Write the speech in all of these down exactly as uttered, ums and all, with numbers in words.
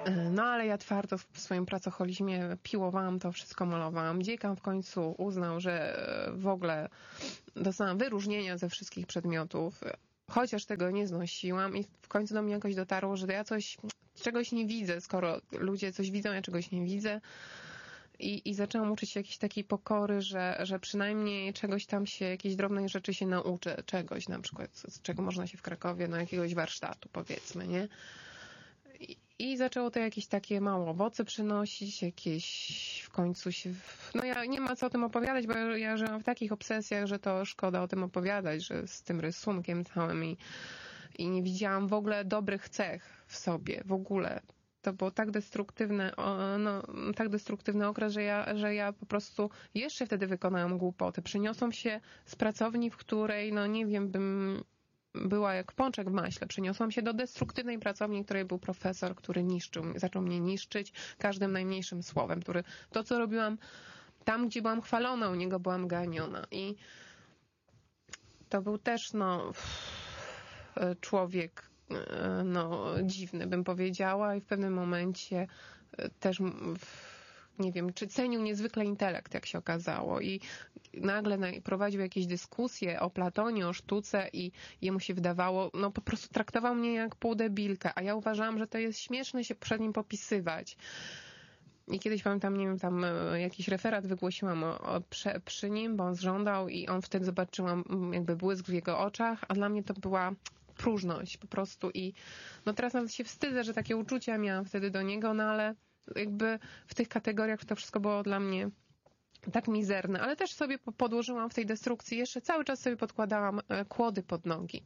No ale ja twardo w swoim pracoholizmie piłowałam to wszystko, malowałam. Dziekan w końcu uznał, że w ogóle dostałam wyróżnienia ze wszystkich przedmiotów, chociaż tego nie znosiłam i w końcu do mnie jakoś dotarło, że ja coś, czegoś nie widzę, skoro ludzie coś widzą, ja czegoś nie widzę. I, i zaczęłam uczyć się jakiejś takiej pokory, że, że przynajmniej czegoś tam się, jakiejś drobnej rzeczy się nauczę, czegoś na przykład, z czego można się w Krakowie, no jakiegoś warsztatu powiedzmy, nie? I, i zaczęło to jakieś takie małe owoce przynosić, jakieś w końcu się, no ja nie ma co o tym opowiadać, bo ja, ja żyłam w takich obsesjach, że to szkoda o tym opowiadać, że z tym rysunkiem całym i, i nie widziałam w ogóle dobrych cech w sobie, w ogóle. To było tak destruktywne, no, tak destruktywny okres, że ja, że ja po prostu jeszcze wtedy wykonałam głupotę. Przyniosłam się z pracowni, w której, no nie wiem, bym była jak pączek w maśle. Przyniosłam się do destruktywnej pracowni, w której był profesor, który niszczył, zaczął mnie niszczyć każdym najmniejszym słowem, który to, co robiłam tam, gdzie byłam chwalona, u niego byłam ganiona. I to był też, no, człowiek, no, dziwny, bym powiedziała, i w pewnym momencie też, nie wiem, czy cenił niezwykle intelekt, jak się okazało, i nagle prowadził jakieś dyskusje o Platonie, o sztuce i jemu się wydawało, no po prostu traktował mnie jak półdebilkę, a ja uważałam, że to jest śmieszne się przed nim popisywać. I kiedyś pamiętam, nie wiem, tam jakiś referat wygłosiłam o, o, przy, przy nim, bo on żądał i on wtedy zobaczyłam jakby błysk w jego oczach, a dla mnie to była próżność po prostu i no teraz nawet się wstydzę, że takie uczucia miałam wtedy do niego, no ale jakby w tych kategoriach to wszystko było dla mnie tak mizerne, ale też sobie podłożyłam w tej destrukcji, jeszcze cały czas sobie podkładałam kłody pod nogi.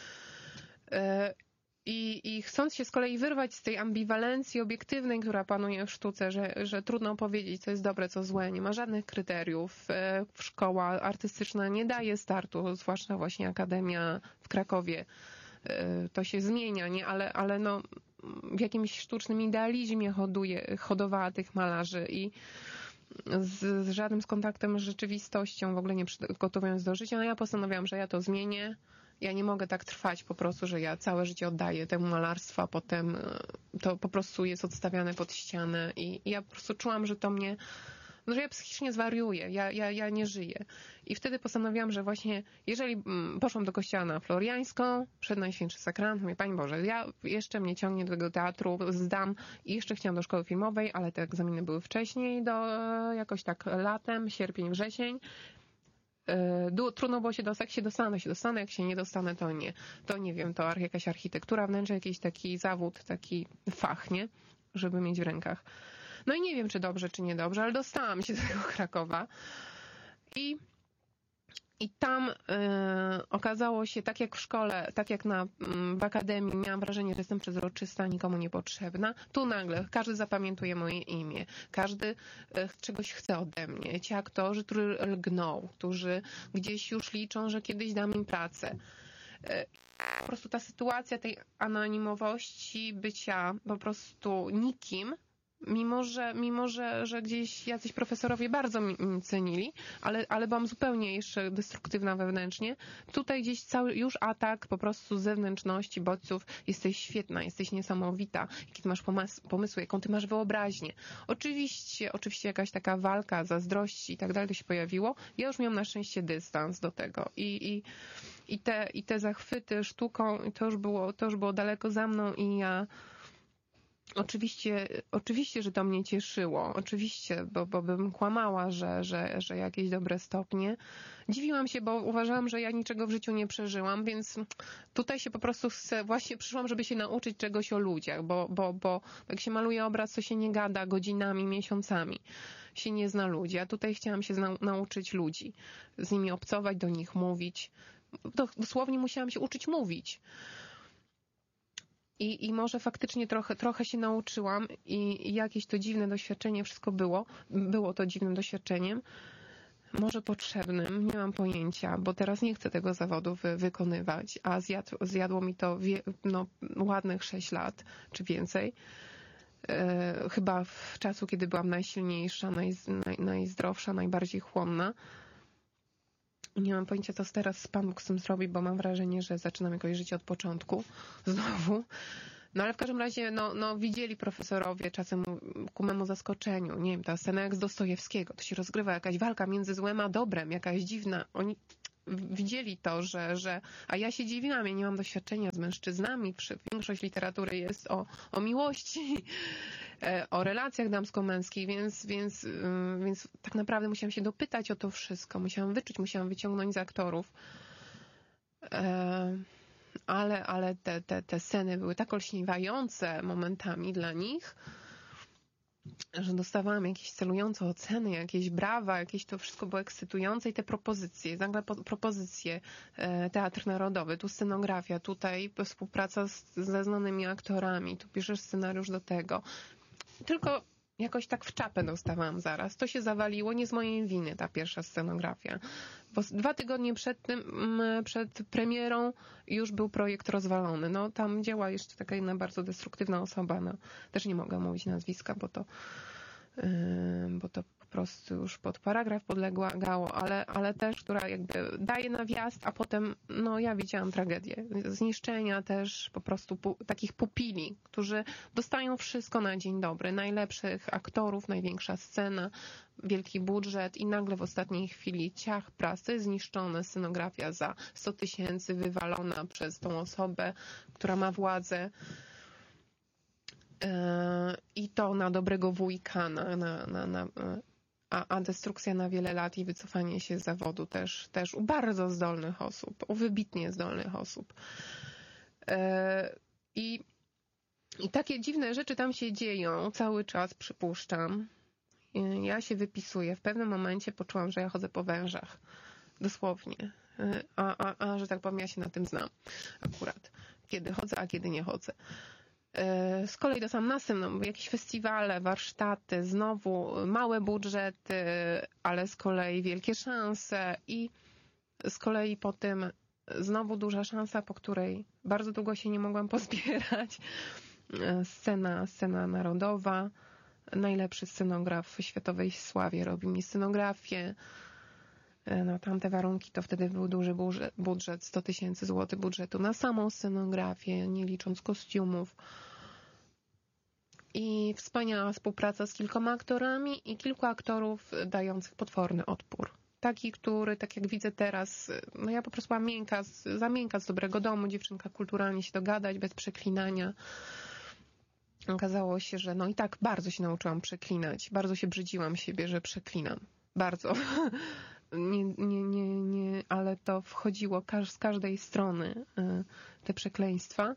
I, I chcąc się z kolei wyrwać z tej ambiwalencji obiektywnej, która panuje w sztuce, że, że trudno powiedzieć, co jest dobre, co złe, nie ma żadnych kryteriów. Szkoła artystyczna nie daje startu, zwłaszcza właśnie Akademia w Krakowie. To się zmienia, nie? Ale, ale no, w jakimś sztucznym idealizmie hoduje, hodowała tych malarzy i z, z żadnym z kontaktem z rzeczywistością, w ogóle nie przygotowując do życia, no ja postanowiłam, że ja to zmienię. Ja nie mogę tak trwać po prostu, że ja całe życie oddaję temu malarstwu, a potem to po prostu jest odstawiane pod ścianę i, i ja po prostu czułam, że to mnie, no, że ja psychicznie zwariuję, ja, ja, ja nie żyję. I wtedy postanowiłam, że właśnie, jeżeli poszłam do kościoła na Floriańską, przed Najświętszy Sakrament, mówię, Pani Boże, ja jeszcze mnie ciągnie do tego teatru, zdam i jeszcze chciałam do szkoły filmowej, ale te egzaminy były wcześniej, do jakoś tak latem, sierpień, wrzesień. Trudno było się dostać, jak się dostanę, to się dostanę, jak się nie dostanę, to nie. To nie wiem, to jakaś architektura wnętrza, jakiś taki zawód, taki fach, nie? Żeby mieć w rękach. No i nie wiem, czy dobrze, czy niedobrze, ale dostałam się do tego Krakowa. I, i tam y, okazało się, tak jak w szkole, tak jak na, w akademii, miałam wrażenie, że jestem przezroczysta, nikomu niepotrzebna. Tu nagle każdy zapamiętuje moje imię. Każdy y, czegoś chce ode mnie. Ci aktorzy, którzy lgną, którzy gdzieś już liczą, że kiedyś dam im pracę. Y, po prostu ta sytuacja tej anonimowości, bycia po prostu nikim, Mimo, że, mimo że, że gdzieś jacyś profesorowie bardzo mi cenili, ale, ale byłam zupełnie jeszcze destruktywna wewnętrznie. Tutaj gdzieś cały już atak po prostu z zewnętrzności, bodźców. Jesteś świetna, jesteś niesamowita. Jakie ty masz pomysły, jaką ty masz wyobraźnię. Oczywiście, oczywiście jakaś taka walka, zazdrości i tak dalej to się pojawiło. Ja już miałam na szczęście dystans do tego. I, i, i, te, i te zachwyty sztuką, to już było, to już było daleko za mną i ja Oczywiście, oczywiście, że to mnie cieszyło. Oczywiście, bo, bo bym kłamała, że, że, że jakieś dobre stopnie. Dziwiłam się, bo uważałam, że ja niczego w życiu nie przeżyłam, więc tutaj się po prostu chcę, właśnie przyszłam, żeby się nauczyć czegoś o ludziach, bo, bo, bo jak się maluje obraz, to się nie gada godzinami, miesiącami. Się nie zna ludzi. A tutaj chciałam się zna, nauczyć ludzi. Z nimi obcować, do nich mówić. Dosłownie musiałam się uczyć mówić. I, I może faktycznie trochę, trochę się nauczyłam i, i jakieś to dziwne doświadczenie wszystko było. Było to dziwnym doświadczeniem. Może potrzebnym, nie mam pojęcia, bo teraz nie chcę tego zawodu wy, wykonywać, a zjadł, zjadło mi to wie, no, ładnych sześć lat, czy więcej. E, chyba w czasu, kiedy byłam najsilniejsza, naj, naj, najzdrowsza, najbardziej chłonna. Nie mam pojęcia, co teraz Pan Bóg z tym zrobi, bo mam wrażenie, że zaczynam jakoś życie od początku. Znowu. No ale w każdym razie, no, no widzieli profesorowie czasem ku memu zaskoczeniu, nie wiem, ta scena jak z Dostojewskiego, to się rozgrywa jakaś walka między złem a dobrem, jakaś dziwna. Oni widzieli to, że, że... A ja się dziwiłam, ja nie mam doświadczenia z mężczyznami. Większość literatury jest o, o miłości, o relacjach damsko-męskich, więc, więc, więc tak naprawdę musiałam się dopytać o to wszystko. Musiałam wyczuć, musiałam wyciągnąć z aktorów. Ale, ale te, te, te sceny były tak olśniewające momentami dla nich, że dostawałam jakieś celujące oceny, jakieś brawa, jakieś to wszystko było ekscytujące i te propozycje, nagle propozycje, teatr narodowy, tu scenografia, tutaj współpraca z, ze znanymi aktorami, tu piszesz scenariusz do tego. Tylko jakoś tak w czapę dostawałam zaraz. To się zawaliło, nie z mojej winy ta pierwsza scenografia. Bo dwa tygodnie przed tym, przed premierą już był projekt rozwalony. No tam działa jeszcze taka jedna bardzo destruktywna osoba. No, też nie mogę mówić nazwiska, bo to, yy, bo to po prostu już pod paragraf podlegało, ale, ale też, która jakby daje nawiast, a potem, no ja widziałam tragedię. Zniszczenia też po prostu pu, takich pupili, którzy dostają wszystko na dzień dobry. Najlepszych aktorów, największa scena, wielki budżet i nagle w ostatniej chwili ciach prasy, zniszczone, scenografia za sto tysięcy wywalona przez tą osobę, która ma władzę. I to na dobrego wujka, na, na, na, na, a, a destrukcja na wiele lat i wycofanie się z zawodu też, też u bardzo zdolnych osób, u wybitnie zdolnych osób. I, i takie dziwne rzeczy tam się dzieją, cały czas przypuszczam. Ja się wypisuję. W pewnym momencie poczułam, że ja chodzę po wężach. Dosłownie. A, a, a że tak powiem, ja się na tym znam akurat. Kiedy chodzę, a kiedy nie chodzę. Z kolei to sam następnym, jakieś festiwale, warsztaty, znowu małe budżety, ale z kolei wielkie szanse i z kolei po tym znowu duża szansa, po której bardzo długo się nie mogłam pozbierać. Scena, scena narodowa. Najlepszy scenograf w światowej sławie robi mi scenografię. No, tamte warunki to wtedy był duży budżet, sto tysięcy złotych budżetu na samą scenografię, nie licząc kostiumów. I wspaniała współpraca z kilkoma aktorami i kilku aktorów dających potworny odpór. Taki, który, tak jak widzę teraz, no ja po prostu byłam miękka, za miękka z dobrego domu, dziewczynka kulturalnie się dogadać, bez przeklinania. Okazało się, że no i tak bardzo się nauczyłam przeklinać. Bardzo się brzydziłam siebie, że przeklinam. Bardzo. Nie, nie, nie, nie, ale to wchodziło z każdej strony, te przekleństwa.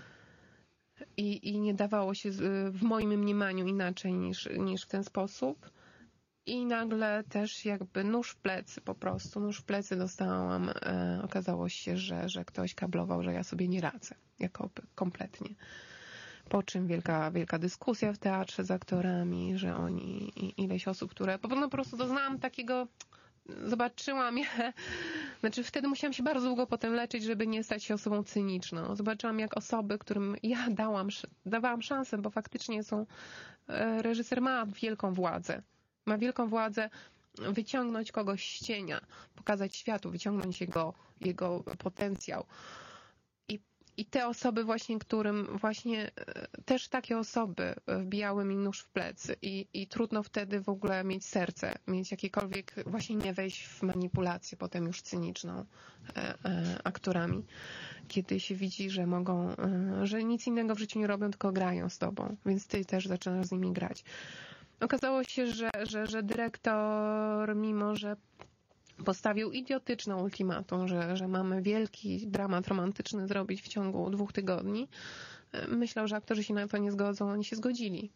I, i nie dawało się w moim mniemaniu inaczej niż, niż w ten sposób. I nagle też jakby nóż w plecy po prostu. Nóż w plecy dostałam. Okazało się, że, że ktoś kablował, że ja sobie nie radzę. Jakoby kompletnie. Po czym wielka, wielka dyskusja w teatrze z aktorami, że oni, ileś osób, które po prostu doznałam takiego, zobaczyłam je, znaczy wtedy musiałam się bardzo długo potem leczyć, żeby nie stać się osobą cyniczną. Zobaczyłam, jak osoby, którym ja dałam, dawałam szansę, bo faktycznie są, reżyser ma wielką władzę, ma wielką władzę wyciągnąć kogoś z cienia, pokazać światu, wyciągnąć jego, jego potencjał. I te osoby właśnie, którym właśnie też takie osoby wbijały mi nóż w plecy i, i trudno wtedy w ogóle mieć serce, mieć jakiekolwiek, właśnie nie wejść w manipulację potem już cyniczną e, e, aktorami, kiedy się widzi, że mogą, e, że nic innego w życiu nie robią, tylko grają z tobą, więc ty też zaczynasz z nimi grać. Okazało się, że, że, że dyrektor, mimo że postawił idiotyczne ultimatum, że, że mamy wielki dramat romantyczny zrobić w ciągu dwóch tygodni. Myślał, że aktorzy się na to nie zgodzą, oni się zgodzili.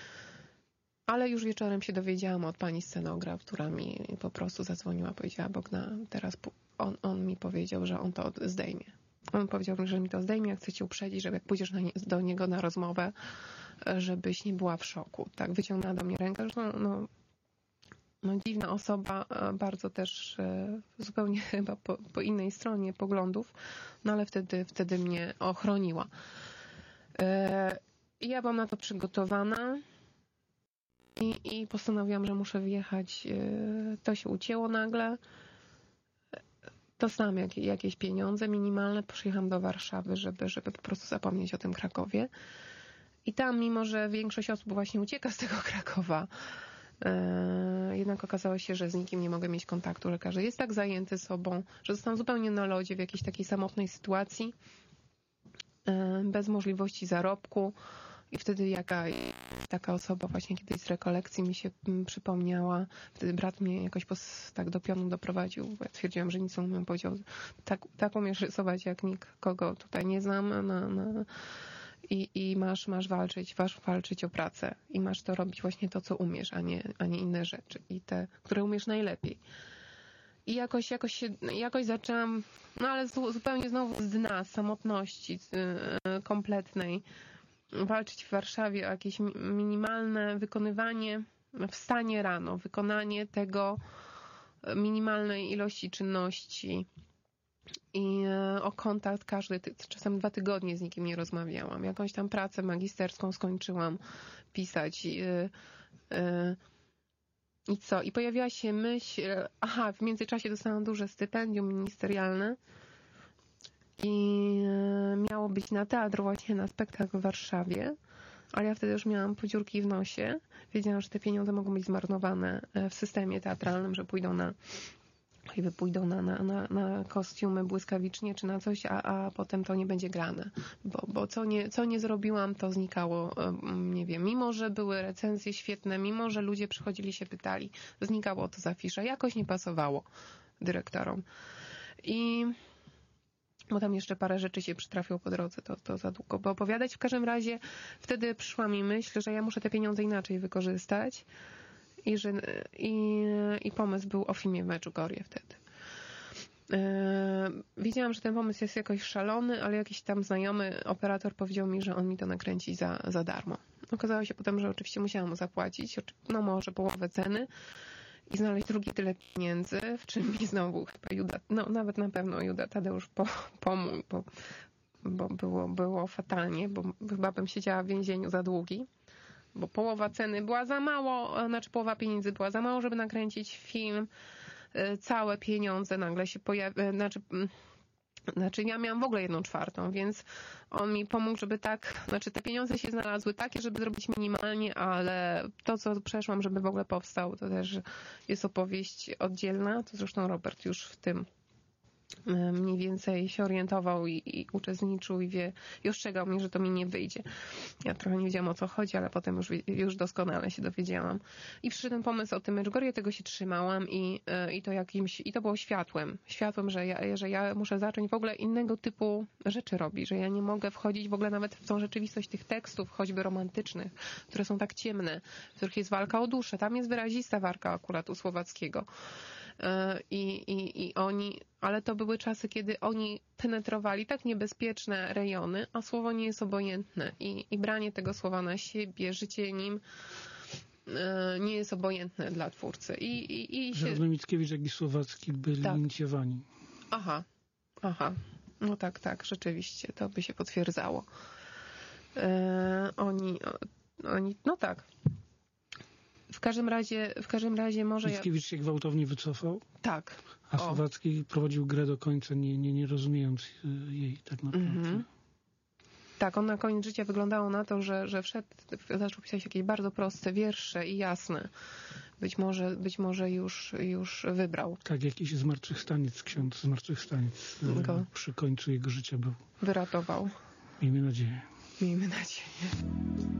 Ale już wieczorem się dowiedziałam od pani scenograf, która mi po prostu zadzwoniła, powiedziała: Bogna, teraz on, on mi powiedział, że on to zdejmie. On powiedział, że mi to zdejmie, jak chcę cię uprzedzić, żeby jak pójdziesz na nie, do niego na rozmowę, żebyś nie była w szoku. Tak, wyciągnęła do mnie rękę, że no, no No, dziwna osoba, bardzo też zupełnie chyba po, po innej stronie poglądów, no ale wtedy, wtedy mnie ochroniła. I ja byłam na to przygotowana i, i postanowiłam, że muszę wyjechać. To się ucięło nagle. dostałam jak, jakieś pieniądze minimalne, przyjechałam do Warszawy, żeby, żeby po prostu zapomnieć o tym Krakowie. I tam, mimo że większość osób właśnie ucieka z tego Krakowa, yy, jednak okazało się, że z nikim nie mogę mieć kontaktu, że każdy jest tak zajęty sobą, że zostałam zupełnie na lodzie w jakiejś takiej samotnej sytuacji, yy, bez możliwości zarobku. I wtedy jaka taka osoba właśnie kiedyś z rekolekcji mi się mm, przypomniała. Wtedy brat mnie jakoś pos, tak do pionu doprowadził. Bo ja twierdziłam, że nic nie umiem. Powiedział, tak, tak umiesz rysować jak nikt, kogo tutaj nie znam. Na, na, i, I masz, masz walczyć, masz walczyć o pracę. I masz to robić właśnie to, co umiesz, a nie, a nie inne rzeczy. I te, które umiesz najlepiej. I jakoś, jakoś się, jakoś zaczęłam, no ale zu, zupełnie znowu z dna, z samotności yy, kompletnej, walczyć w Warszawie o jakieś minimalne wykonywanie, wstanie rano, wykonanie tego minimalnej ilości czynności i o kontakt każdy, czasem dwa tygodnie z nikim nie rozmawiałam. Jakąś tam pracę magisterską skończyłam pisać i, i co? I pojawiła się myśl, aha, w międzyczasie dostałam duże stypendium ministerialne i miało być na teatr, właśnie na spektakl w Warszawie, ale ja wtedy już miałam podziurki w nosie. Wiedziałam, że te pieniądze mogą być zmarnowane w systemie teatralnym, że pójdą na, choćby pójdą na, na, na, na kostiumy błyskawicznie czy na coś, a, a potem to nie będzie grane. Bo, bo co, nie, co nie zrobiłam, to znikało, nie wiem, mimo że były recenzje świetne, mimo że ludzie przychodzili się pytali, znikało to z afisza, jakoś nie pasowało dyrektorom. I bo tam jeszcze parę rzeczy się przytrafiło po drodze, to, to za długo by opowiadać. W każdym razie wtedy przyszła mi myśl, że ja muszę te pieniądze inaczej wykorzystać i, że, i, i pomysł był o filmie w Medjugorje wtedy. Yy, wiedziałam, że ten pomysł jest jakoś szalony, ale jakiś tam znajomy operator powiedział mi, że on mi to nakręci za, za darmo. Okazało się potem, że oczywiście musiałam mu zapłacić, no może połowę ceny, i znaleźć drugi tyle pieniędzy, w czym mi znowu chyba Juda, no nawet na pewno Juda Tadeusz po, pomógł, bo, bo było, było fatalnie, bo chyba bym siedziała w więzieniu za długi, bo połowa ceny była za mało, znaczy połowa pieniędzy była za mało, żeby nakręcić film, całe pieniądze nagle się pojawiły, znaczy... Znaczy ja miałam w ogóle jedną czwartą, więc on mi pomógł, żeby tak, znaczy te pieniądze się znalazły takie, żeby zrobić minimalnie, ale to, co przeszłam, żeby w ogóle powstał, to też jest opowieść oddzielna, to zresztą Robert już w tym mniej więcej się orientował i, i uczestniczył i wie, i ostrzegał mnie, że to mi nie wyjdzie. Ja trochę nie wiedziałam, o co chodzi, ale potem już, już doskonale się dowiedziałam. I przyszedł ten pomysł o tym Medjugorje, tego się trzymałam i, i to jakimś, i to było światłem. Światłem, że ja, że ja muszę zacząć w ogóle innego typu rzeczy robić, że ja nie mogę wchodzić w ogóle nawet w tą rzeczywistość tych tekstów, choćby romantycznych, które są tak ciemne, w których jest walka o duszę. Tam jest wyrazista walka akurat u Słowackiego. I, i, i oni, ale to były czasy, kiedy oni penetrowali tak niebezpieczne rejony, a słowo nie jest obojętne i, i branie tego słowa na siebie, życie nim nie jest obojętne dla twórcy. I, i, i się... Zarówno Mickiewicz, jak i Słowacki byli tak. inicjowani. Aha, aha. No tak, tak, rzeczywiście, to by się potwierdzało. E, oni, oni, no tak. W każdym razie, w każdym razie może... Mickiewicz się gwałtownie wycofał? Tak. A Słowacki prowadził grę do końca, nie, nie, nie rozumiejąc jej tak naprawdę. Mm-hmm. Tak, on na koniec życia wyglądało na to, że, że wszedł, zaczął pisać jakieś bardzo proste wiersze i jasne. Być może, być może już, już wybrał. Tak, jakiś zmartwychwstaniec, ksiądz zmartwychwstaniec Go. przy końcu jego życia był. Wyratował. Miejmy nadzieję. Miejmy nadzieję.